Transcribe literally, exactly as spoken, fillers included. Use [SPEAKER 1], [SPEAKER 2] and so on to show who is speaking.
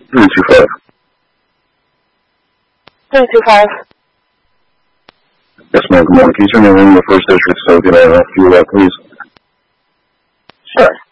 [SPEAKER 1] three two five.
[SPEAKER 2] three two five.
[SPEAKER 1] Yes, ma'am. Good morning. Can you turn your ring the first district so can I help you with that, please?
[SPEAKER 2] Sure.